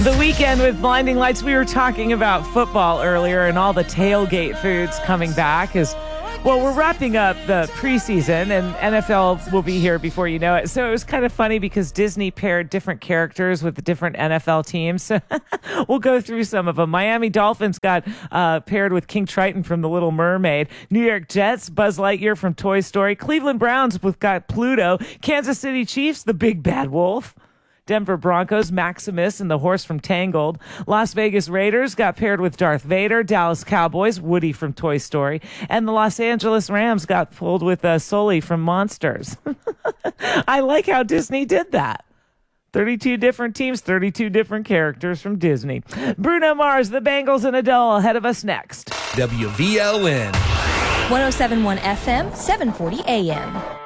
The weekend with Blinding Lights. We were talking about football earlier and all the tailgate foods coming back as well. We're wrapping up the preseason and NFL will be here before you know it. So it was kind of funny because Disney paired different characters with the different NFL teams. So we'll go through some of them. Miami Dolphins got paired with King Triton from The Little Mermaid. New York Jets, Buzz Lightyear from Toy Story. Cleveland Browns got Pluto. Kansas City Chiefs, the Big Bad Wolf. Denver Broncos, Maximus and the horse from Tangled. Las Vegas Raiders got paired with Darth Vader. Dallas Cowboys, Woody from Toy Story. And the Los Angeles Rams got pulled with Sully from Monsters. I like how Disney did that. 32 different teams, 32 different characters from Disney. Bruno Mars, the Bangles, and Adele ahead of us next. WVLN. 107.1 FM, 740 AM.